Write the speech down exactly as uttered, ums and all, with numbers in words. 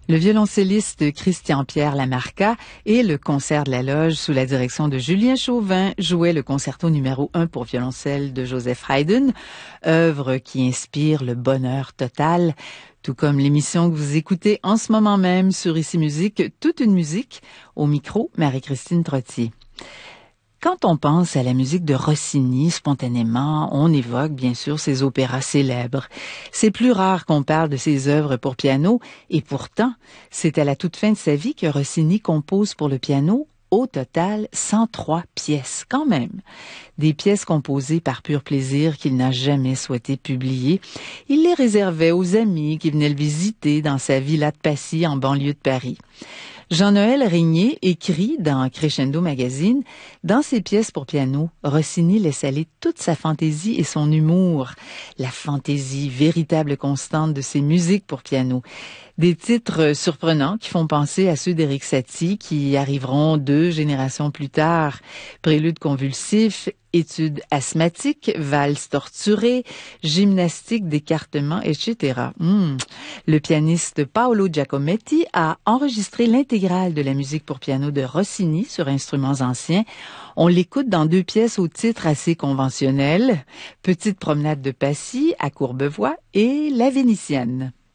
Le violoncelliste Christian-Pierre Lamarca et le concert de la Loge sous la direction de Julien Chauvin jouaient le concerto numéro un pour violoncelle de Joseph Haydn, œuvre qui inspire le bonheur total, tout comme l'émission que vous écoutez en ce moment même sur Ici Musique, toute une musique, au micro Marie-Christine Trottier. Quand on pense à la musique de Rossini, spontanément, on évoque bien sûr ses opéras célèbres. C'est plus rare qu'on parle de ses œuvres pour piano, et pourtant, c'est à la toute fin de sa vie que Rossini compose pour le piano, au total, cent trois pièces, quand même. Des pièces composées par pur plaisir qu'il n'a jamais souhaité publier. Il les réservait aux amis qui venaient le visiter dans sa villa de Passy en banlieue de Paris. Jean-Noël Régnier écrit dans Crescendo Magazine, dans ses pièces pour piano, Rossini laisse aller toute sa fantaisie et son humour, la fantaisie véritable constante de ses musiques pour piano. Des titres surprenants qui font penser à ceux d'Éric Satie qui arriveront deux générations plus tard. Prélude convulsif, études asthmatiques, valse torturée, gymnastique d'écartement, et cetera. Mmh. Le pianiste Paolo Giacometti a enregistré l'intégrale de la musique pour piano de Rossini sur instruments anciens. On l'écoute dans deux pièces au titre assez conventionnel, Petite promenade de Passy à Courbevoie et La Vénitienne.